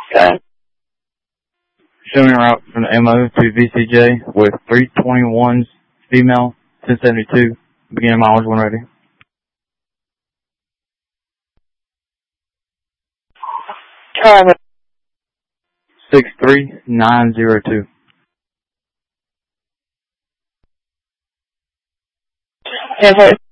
Okay. Showing route from the MO to VCJ with 321's female, 1072, beginning mileage when ready. Time. 63902. Okay.